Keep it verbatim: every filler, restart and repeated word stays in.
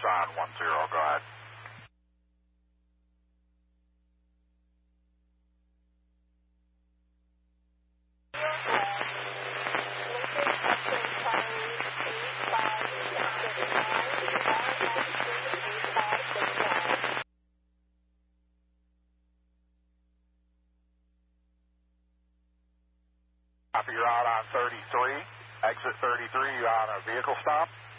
on one zero, go ahead. Copy, you're out on thirty-three. Exit thirty-three, you're on a vehicle stop.